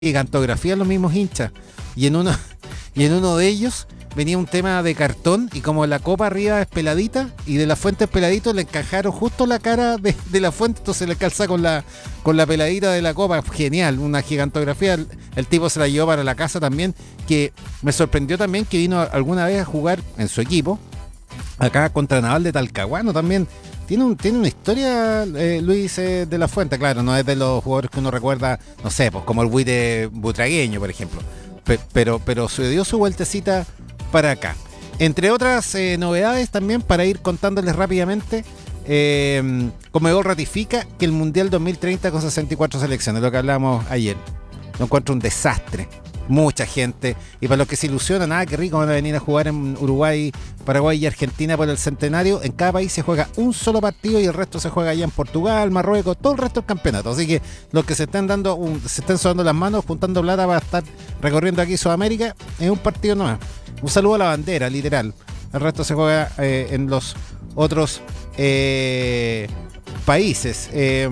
gigantografía los mismos hinchas. Y en uno de ellos venía un tema de cartón y como la copa arriba es peladita y de la fuente es peladito, le encajaron justo la cara de la fuente, entonces le calza con la peladita de la copa. Genial, una gigantografía. El tipo se la llevó para la casa también, que me sorprendió también que vino alguna vez a jugar en su equipo acá contra Naval de Talcahuano también. Tiene una historia, Luis de la Fuente, claro, no es de los jugadores que uno recuerda, no sé, pues como el Buite Butragueño, por ejemplo, pero se dio su vueltecita para acá. Entre otras novedades también, para ir contándoles rápidamente, Conmebol ratifica que el Mundial 2030 con 64 selecciones, lo que hablábamos ayer. Lo encuentro un desastre. Mucha gente, y para los que se ilusionan, qué rico, van a venir a jugar en Uruguay, Paraguay y Argentina por el centenario. En cada país se juega un solo partido y el resto se juega allá en Portugal, Marruecos, todo el resto del campeonato. Así que los que se estén sudando las manos, juntando plata para estar recorriendo aquí Sudamérica, es un partido nomás. Un saludo a la bandera, literal. El resto se juega en los otros países.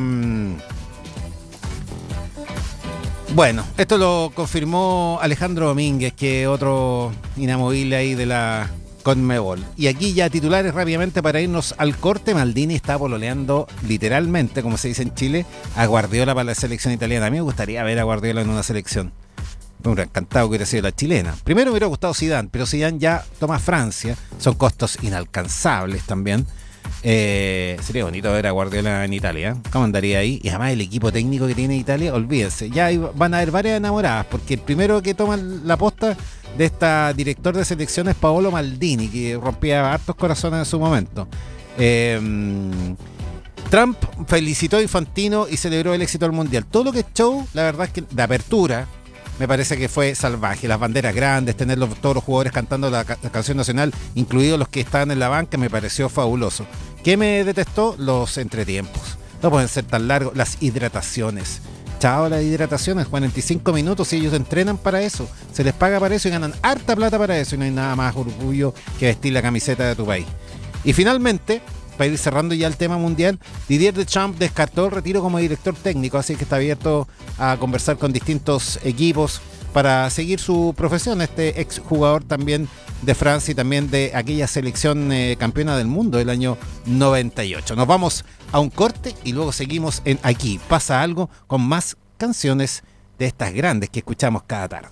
Bueno, esto lo confirmó Alejandro Domínguez, que es otro inamovible ahí de la Conmebol. Y aquí ya titulares rápidamente para irnos al corte. Maldini está pololeando literalmente, como se dice en Chile, a Guardiola para la selección italiana. A mí me gustaría ver a Guardiola en una selección. Me hubiera encantado que hubiera sido la chilena. Primero me hubiera gustado Zidane, pero Zidane ya toma Francia. Son costos inalcanzables también. Sería bonito ver a Guardiola en Italia. ¿Cómo andaría ahí? Y además el equipo técnico que tiene Italia, olvídense, ya van a haber varias enamoradas, porque el primero que toma la posta de esta director de selección es Paolo Maldini, que rompía hartos corazones en su momento. Trump felicitó a Infantino y celebró el éxito del Mundial. Todo lo que es show, la verdad es que de apertura me parece que fue salvaje. Las banderas grandes, tener todos los jugadores cantando la canción nacional, incluidos los que estaban en la banca, me pareció fabuloso. ¿Qué me detestó? Los entretiempos. No pueden ser tan largos. Las hidrataciones. Chao, las hidrataciones. 45 minutos y ellos entrenan para eso. Se les paga para eso y ganan harta plata para eso. Y no hay nada más orgullo que vestir la camiseta de tu país. Y finalmente, para ir cerrando ya el tema mundial, Didier Deschamps descartó el retiro como director técnico, así que está abierto a conversar con distintos equipos para seguir su profesión. Este exjugador también de Francia y también de aquella selección campeona del mundo del año 98. Nos vamos a un corte y luego seguimos en Aquí Pasa Algo con más canciones de estas grandes que escuchamos cada tarde.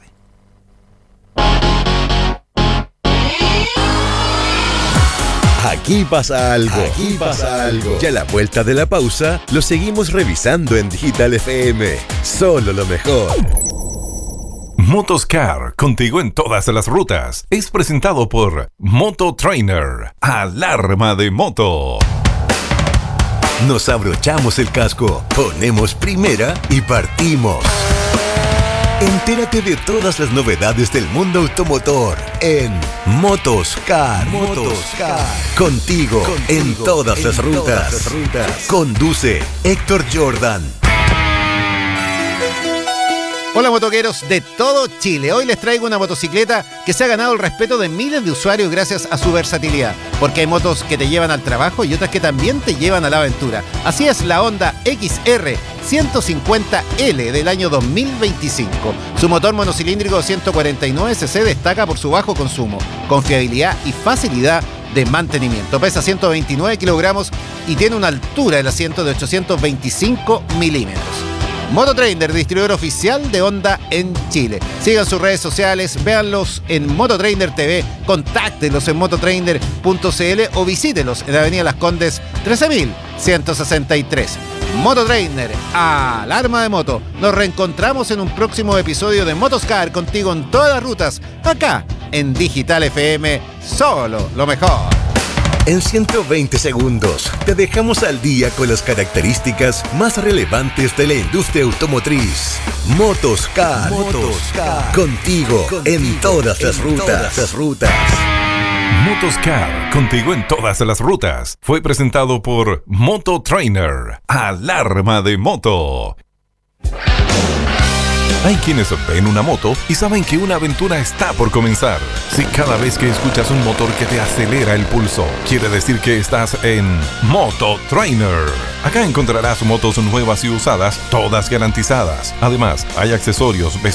Aquí pasa algo. Aquí pasa algo. Y a la vuelta de la pausa, lo seguimos revisando en Digital FM. Solo lo mejor. Motoscar, contigo en todas las rutas. Es presentado por Moto Trainer. Alarma de moto. Nos abrochamos el casco, ponemos primera y partimos. Entérate de todas las novedades del mundo automotor en Motoscar. Contigo en todas las rutas. Conduce Héctor Jordan. Hola motoqueros de todo Chile, hoy les traigo una motocicleta que se ha ganado el respeto de miles de usuarios gracias a su versatilidad, porque hay motos que te llevan al trabajo y otras que también te llevan a la aventura. Así es la Honda XR 150L del año 2025. Su motor monocilíndrico 149cc destaca por su bajo consumo, confiabilidad y facilidad de mantenimiento. Pesa 129 kilogramos y tiene una altura del asiento de 825 milímetros. Mototrainer, distribuidor oficial de Honda en Chile. Sigan sus redes sociales, véanlos en Mototrainer TV, contáctenlos en mototrainer.cl o visítenlos en la Avenida Las Condes 13.163. Mototrainer, alarma de moto. Nos reencontramos en un próximo episodio de Motoscar, contigo en todas las rutas, acá en Digital FM, solo lo mejor. En 120 segundos te dejamos al día con las características más relevantes de la industria automotriz. Motoscar. Contigo en todas las rutas. Motoscar, contigo en todas las rutas. Fue presentado por Moto Trainer. Alarma de moto. Hay quienes ven una moto y saben que una aventura está por comenzar. Si cada vez que escuchas un motor que te acelera el pulso, quiere decir que estás en Moto Trainer. Acá encontrarás motos nuevas y usadas, todas garantizadas. Además, hay accesorios,